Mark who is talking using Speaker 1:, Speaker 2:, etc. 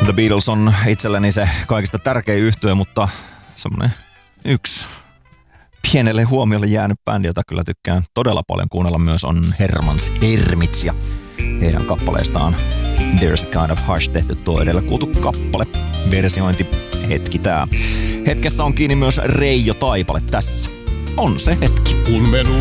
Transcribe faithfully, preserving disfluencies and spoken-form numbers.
Speaker 1: The Beatles on itselleni se kaikista tärkein yhtye, mutta semmonen yksi pienelle huomiolle jäänyt bändi, jota kyllä tykkään todella paljon kuunnella myös, on Herman's Hermits, ja heidän kappaleestaan There's a Kind of Hush tehty tuo edellä kuultu kappale. Versiointi hetki tää. Hetkessä on kiinni myös Reijo Taipale tässä. On se hetki.
Speaker 2: Kun menu